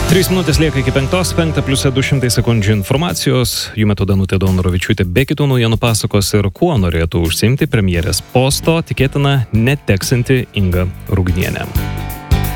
3 minutės lieka iki 5, 5+200 sekundžių informacijos. Jų metu Danutė Daunoravičiūtė be kitų naujienų pasakos ir kuo norėtų užsiimti premjerės posto, tikėtina neteksinti Inga Rugnienė.